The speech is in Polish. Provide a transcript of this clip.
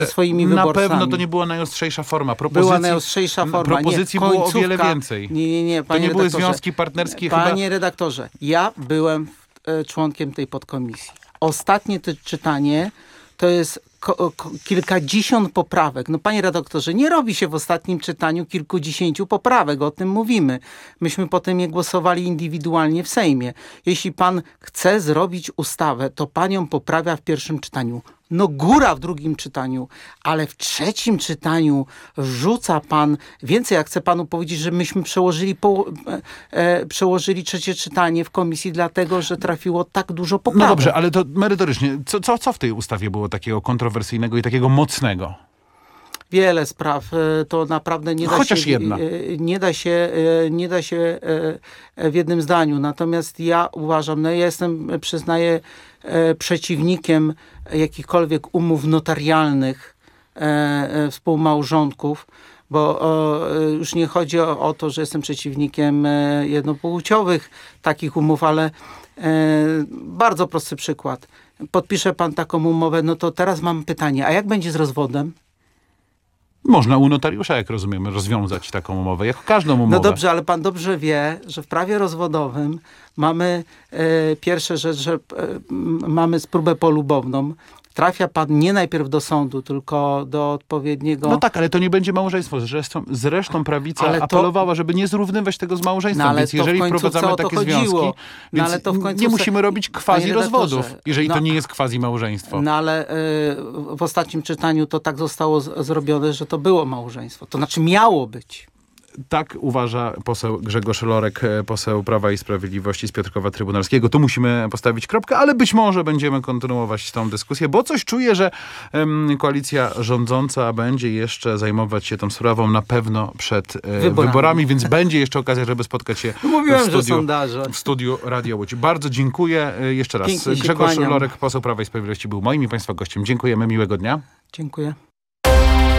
swoimi Na wyborcami. pewno to nie była najostrzejsza forma. Była najostrzejsza forma. Propozycji było o wiele więcej. Nie, to nie były związki partnerskie chyba. Panie redaktorze, ja byłem członkiem tej podkomisji. Ostatnie to czytanie to jest kilkadziesiąt poprawek. No panie redaktorze, nie robi się w ostatnim czytaniu kilkudziesięciu poprawek, o tym mówimy. Myśmy potem je głosowali indywidualnie w Sejmie. Jeśli pan chce zrobić ustawę, to pan ją poprawia w pierwszym czytaniu. No góra w drugim czytaniu, ale w trzecim czytaniu rzuca pan więcej. Ja chcę panu powiedzieć, że myśmy przełożyli trzecie czytanie w komisji, dlatego że trafiło tak dużo poprawek. No dobrze, ale to merytorycznie. Co w tej ustawie było takiego kontrowersyjnego i takiego mocnego? Wiele spraw, to naprawdę nie da Chociaż się, jedna. Nie da się w jednym zdaniu. Natomiast ja uważam, ja jestem, przyznaję, przeciwnikiem jakichkolwiek umów notarialnych współmałżonków, bo już nie chodzi o to, że jestem przeciwnikiem jednopłciowych takich umów, ale bardzo prosty przykład. Podpisze pan taką umowę, no to teraz mam pytanie, a jak będzie z rozwodem? Można u notariusza, jak rozumiemy, rozwiązać taką umowę, jak każdą umowę. No dobrze, ale pan dobrze wie, że w prawie rozwodowym mamy pierwsze rzecz, że mamy spróbę polubowną. Trafia pan nie najpierw do sądu, tylko do odpowiedniego... No tak, ale to nie będzie małżeństwo. Zresztą prawica apelowała, żeby nie zrównywać tego z małżeństwem. Więc jeżeli wprowadzamy takie związki, nie musimy robić quasi rozwodów, jeżeli to nie jest quasi małżeństwo. No ale w ostatnim czytaniu to tak zostało zrobione, że to było małżeństwo. To znaczy miało być. Tak uważa poseł Grzegorz Lorek, poseł Prawa i Sprawiedliwości z Piotrkowa Trybunalskiego. Tu musimy postawić kropkę, ale być może będziemy kontynuować tą dyskusję, bo coś czuję, że koalicja rządząca będzie jeszcze zajmować się tą sprawą na pewno przed wyborami, więc będzie jeszcze okazja, żeby spotkać się w studiu Radia Łódź. Bardzo dziękuję jeszcze raz. Grzegorz Lorek, poseł Prawa i Sprawiedliwości był moim i państwa gościem. Dziękujemy, miłego dnia. Dziękuję.